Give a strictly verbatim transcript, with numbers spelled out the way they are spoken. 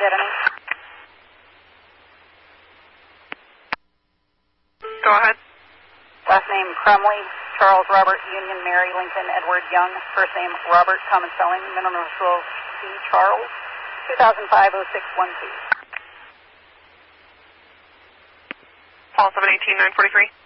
detonate. Go ahead. Last name Crumley, Charles Robert Union Mary Lincoln Edward Young. First name Robert, common spelling, middle initial C Charles. two thousand five oh six one two. Paul seven eighteen nine forty-three.